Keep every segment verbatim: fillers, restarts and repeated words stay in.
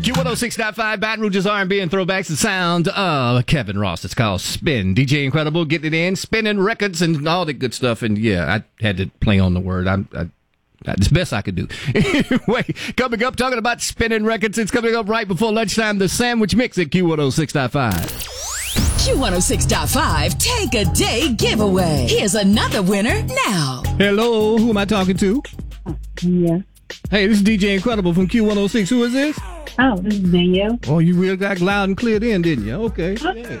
Q one oh six point five, Baton Rouge's R and B and throwbacks, the sound of Kevin Ross. It's called Spin. D J Incredible getting it in, spinning records and all the good stuff. And yeah, I had to play on the word. I, I, it's the best I could do. Anyway, coming up, talking about spinning records. It's coming up right before lunchtime, the Sandwich Mix at Q one oh six point five. Q one oh six point five, take a day giveaway. Here's another winner now. Hello, who am I talking to? Yeah. Hey, this is D J Incredible from Q one oh six. Who is this? Oh, this is Danielle. Oh, you really got loud and clear then, didn't you? Okay.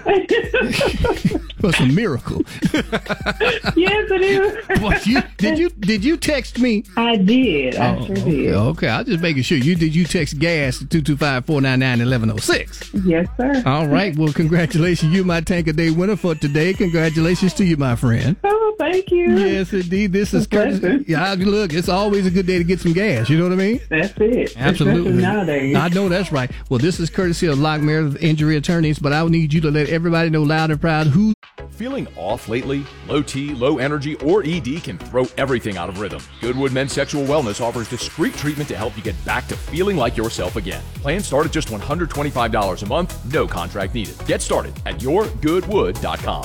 Yeah. That's a miracle. Yes, it is. What, you, did you did you text me? I did. I oh, sure okay, did. Okay, I was just making sure. You did you text gas to two two five, four nine nine, one one oh six? Yes, sir. All right. Well, congratulations. You my Tank a Day winner for today. Congratulations to you, my friend. Oh, thank you. Yes, indeed. This is courtesy. Yeah, look, it's always a good day to get some gas. You know what I mean? That's it. Absolutely. Especially nowadays. I know that's right. Well, this is courtesy of Lockmere Injury Attorneys, but I will need you to let everybody know loud and proud who. Feeling off lately? Low T, low energy, or E D can throw everything out of rhythm. Goodwood Men's Sexual Wellness offers discreet treatment to help you get back to feeling like yourself again. Plans start at just one hundred twenty-five dollars a month, no contract needed. Get started at your goodwood dot com.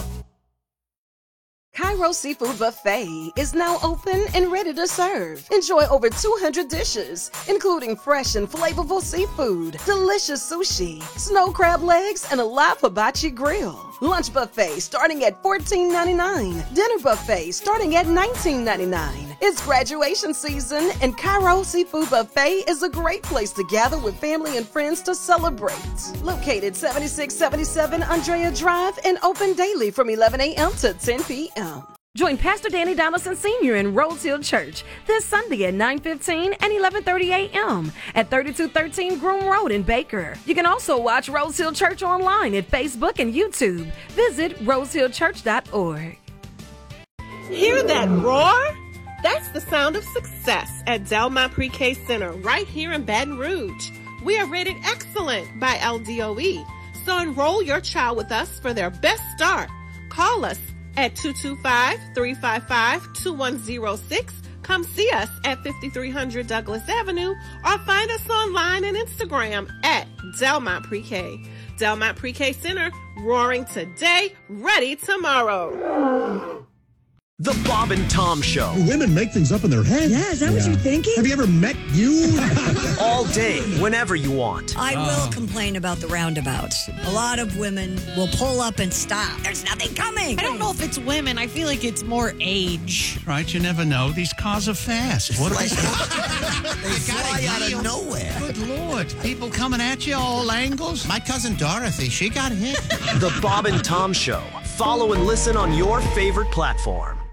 Cairo Seafood Buffet is now open and ready to serve. Enjoy over two hundred dishes, including fresh and flavorful seafood, delicious sushi, snow crab legs, and a live hibachi grill. Lunch buffet starting at fourteen ninety-nine. Dinner buffet starting at nineteen ninety-nine. It's graduation season, and Cairo Seafood Buffet is a great place to gather with family and friends to celebrate. Located seventy-six seventy-seven Andrea Drive and open daily from eleven a.m. to ten p.m. Join Pastor Danny Donaldson Senior in Rose Hill Church this Sunday at nine fifteen and eleven thirty a.m. at thirty-two thirteen Groom Road in Baker. You can also watch Rose Hill Church online at Facebook and YouTube. Visit rose hill church dot org. Hear that roar? That's the sound of success at Delmont Pre-K Center right here in Baton Rouge. We are rated excellent by L D O E, so enroll your child with us for their best start. Call us at two two five, three five five, two one zero six. Come see us at fifty-three hundred Douglas Avenue or find us online and Instagram at Delmont Pre-K. Delmont Pre-K Center, roaring today, ready tomorrow. The Bob and Tom Show. Women make things up in their head. Yeah, is that yeah. what you're thinking? Have you ever met you? All day, whenever you want. I oh. will complain about the roundabouts. A lot of women will pull up and stop. There's nothing coming. I don't know if it's women. I feel like it's more age. Right, you never know. These cars are fast. What like, they fly out of nowhere. Good Lord. People coming at you all angles. My cousin Dorothy, she got hit. The Bob and Tom Show. Follow and listen on your favorite platform.